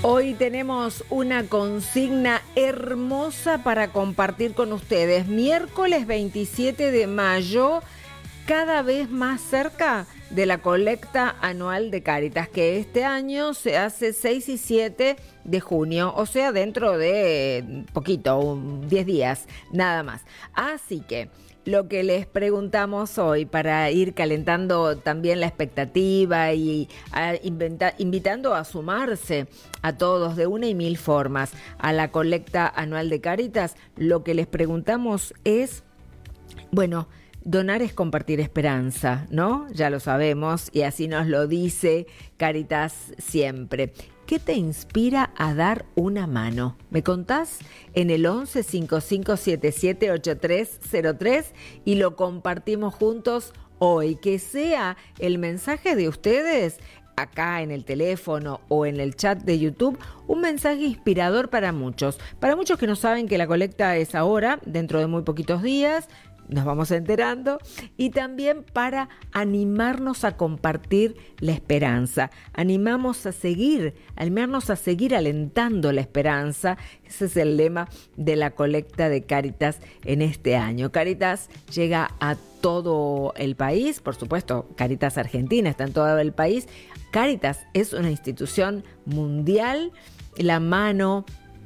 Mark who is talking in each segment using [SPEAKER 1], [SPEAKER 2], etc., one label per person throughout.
[SPEAKER 1] Hoy tenemos una consigna hermosa para compartir con ustedes. Miércoles 27 de mayo, cada vez más cerca de la colecta anual de Cáritas, que este año se hace 6 y 7 de junio, o sea, dentro de poquito, 10 días, nada más. Así que lo que les preguntamos hoy, para ir calentando también la expectativa y invitando a sumarse a todos de una y mil formas a la colecta anual de Cáritas, lo que les preguntamos es, bueno, donar es compartir esperanza, ¿no? Ya lo sabemos y así nos lo dice Cáritas siempre. ¿Qué te inspira a dar una mano? ¿Me contás? En el 11 55 77 8303 y lo compartimos juntos hoy. Que sea el mensaje de ustedes acá en el teléfono o en el chat de YouTube, un mensaje inspirador para muchos. Para muchos que no saben que la colecta es ahora, dentro de muy poquitos días, nos vamos enterando, y también para animarnos a compartir la esperanza. Animarnos a seguir alentando la esperanza. Ese es el lema de la colecta de Cáritas en este año. Cáritas llega a todo el país, por supuesto, Cáritas Argentina está en todo el país. Cáritas es una institución mundial, la mano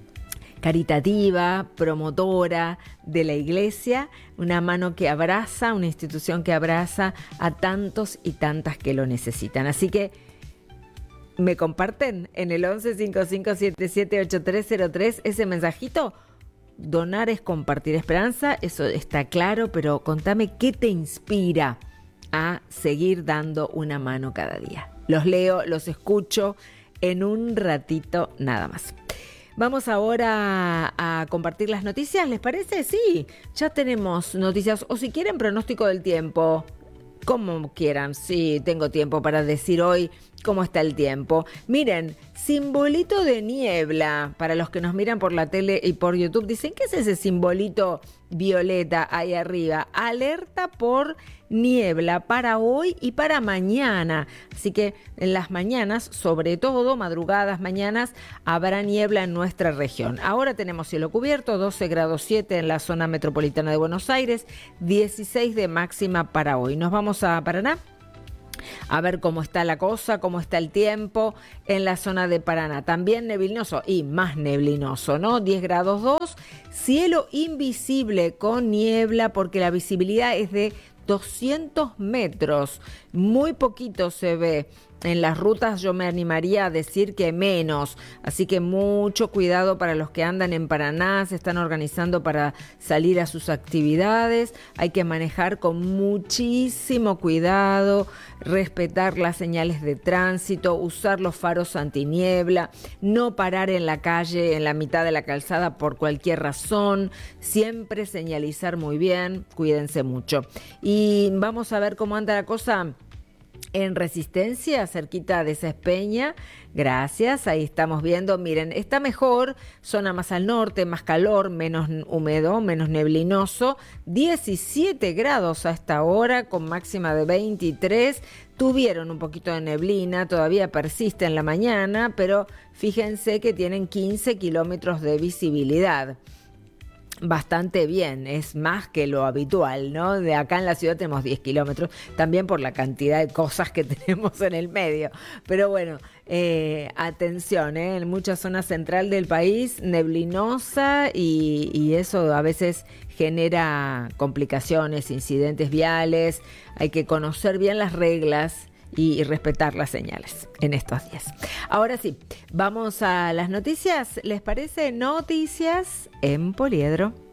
[SPEAKER 1] caritativa, promotora de la iglesia, una mano que abraza, una institución que abraza a tantos y tantas que lo necesitan. Así que me comparten en el 11 55 77 8303 ese mensajito. Donar es compartir esperanza, eso está claro, pero contame qué te inspira a seguir dando una mano cada día. Los leo, los escucho en un ratito nada más. Vamos ahora a compartir las noticias, ¿les parece? Sí, ya tenemos noticias, o si quieren pronóstico del tiempo, como quieran. Sí, tengo tiempo para decir hoy cómo está el tiempo. Miren, simbolito de niebla, para los que nos miran por la tele y por YouTube, dicen, ¿qué es ese simbolito violeta ahí arriba? Alerta por niebla para hoy y para mañana. Así que en las mañanas, sobre todo madrugadas, mañanas, habrá niebla en nuestra región. Ahora tenemos cielo cubierto, 12 grados 7 en la zona metropolitana de Buenos Aires, 16 de máxima para hoy. Nos vamos a Paraná a ver cómo está la cosa, cómo está el tiempo en la zona de Paraná. También neblinoso y más neblinoso, ¿no? 10 grados 2, cielo invisible con niebla porque la visibilidad es de 200 metros, muy poquito se ve. En las rutas yo me animaría a decir que menos, así que mucho cuidado para los que andan en Paraná, se están organizando para salir a sus actividades. Hay que manejar con muchísimo cuidado, respetar las señales de tránsito, usar los faros antiniebla, no parar en la calle, en la mitad de la calzada por cualquier razón, siempre señalizar muy bien, cuídense mucho. Y vamos a ver cómo anda la cosa en Resistencia, cerquita de Cespeña. Gracias, ahí estamos viendo, miren, está mejor, zona más al norte, más calor, menos húmedo, menos neblinoso, 17 grados a esta hora, con máxima de 23, tuvieron un poquito de neblina, todavía persiste en la mañana, pero fíjense que tienen 15 kilómetros de visibilidad. Bastante bien, es más que lo habitual, ¿no? De acá en la ciudad tenemos 10 kilómetros, también por la cantidad de cosas que tenemos en el medio. Pero bueno, atención, en mucha zona central del país, neblinosa y eso a veces genera complicaciones, incidentes viales. Hay que conocer bien las reglas y respetar las señales en estos días. Ahora sí, vamos a las noticias. ¿Les parece? Noticias en Poliedro.